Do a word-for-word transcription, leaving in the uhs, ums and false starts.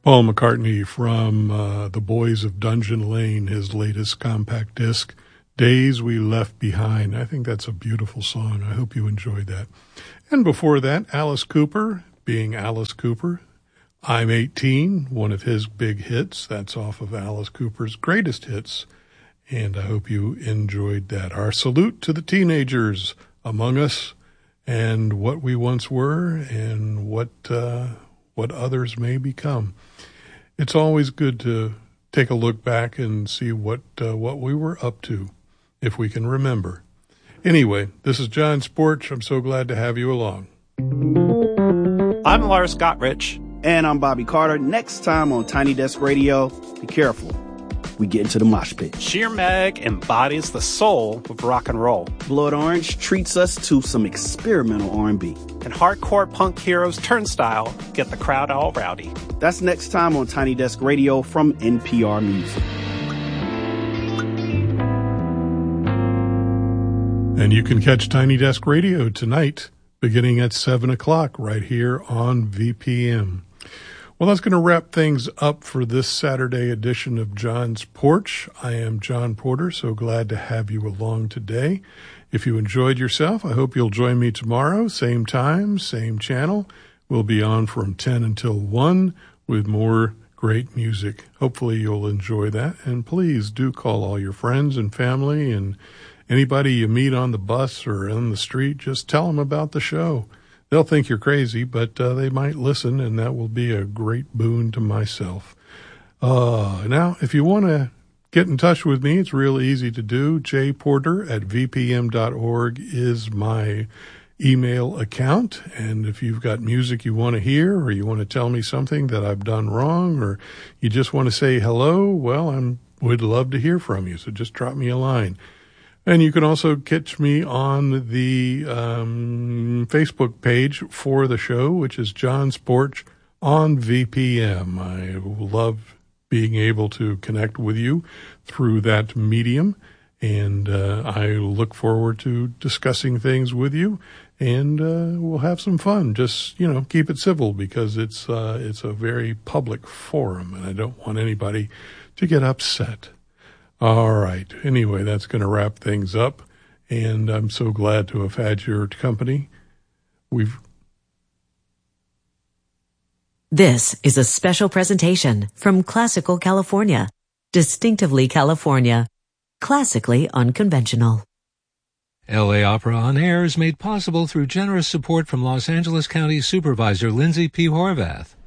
Paul McCartney from uh, The Boys of Dungeon Lane, his latest compact disc, Days We Left Behind. I think that's a beautiful song. I hope you enjoyed that. And before that, Alice Cooper, being Alice Cooper, I'm eighteen, one of his big hits. That's off of Alice Cooper's greatest hits. And I hope you enjoyed that. Our salute to the teenagers among us and what we once were and what uh, what others may become. It's always good to take a look back and see what uh, what we were up to, if we can remember. Anyway, this is John Sporch. I'm so glad to have you along. I'm Lars Gottrich. And I'm Bobby Carter. Next time on Tiny Desk Radio, be careful. We get into the mosh pit. Sheer Mag embodies the soul of rock and roll. Blood Orange treats us to some experimental R and B. And hardcore punk heroes Turnstile get the crowd all rowdy. That's next time on Tiny Desk Radio from N P R Music. And you can catch Tiny Desk Radio tonight, beginning at seven o'clock, right here on V P M. Well, that's going to wrap things up for this Saturday edition of John's Porch. I am John Porter, so glad to have you along today. If you enjoyed yourself, I hope you'll join me tomorrow, same time, same channel. We'll be on from ten until one with more great music. Hopefully you'll enjoy that. And please do call all your friends and family and anybody you meet on the bus or on the street. Just tell them about the show. They'll think you're crazy, but uh, they might listen, and that will be a great boon to myself. Uh, now, if you want to get in touch with me, it's real easy to do. jporter at v p m dot org is my email account. And if you've got music you want to hear, or you want to tell me something that I've done wrong, or you just want to say hello, well, I would love to hear from you. So just drop me a line. And you can also catch me on the um, Facebook page for the show, which is John Sporch on V P M. I love being able to connect with you through that medium, and uh, I look forward to discussing things with you, and uh, we'll have some fun. Just, you know, keep it civil, because it's uh, it's a very public forum, and I don't want anybody to get upset. All right. Anyway, that's going to wrap things up, and I'm so glad to have had your company. We've. This is a special presentation from Classical California. Distinctively California. Classically unconventional. L A Opera On Air is made possible through generous support from Los Angeles County Supervisor Lindsay P. Horvath.